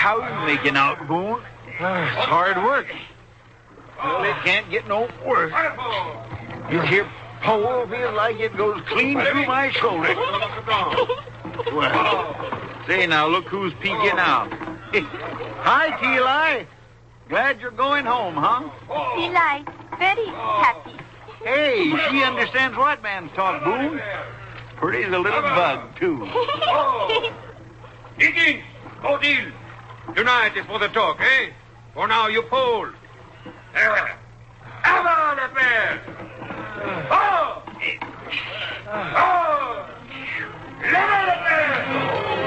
How you making out, Boone? It's hard work. Well, it can't get no worse. This here pole feels like it goes clean through my shoulder. Well, say now, look who's peeking out. Hi, Eli. Glad you're going home, huh? Eli, very happy. Hey, she understands white man's talk, Boone. Pretty as a little bug, too. Higgins, no deal. Tonight is for the talk, eh? For now, you pole. Avant la paix! Oh! Oh! Levez la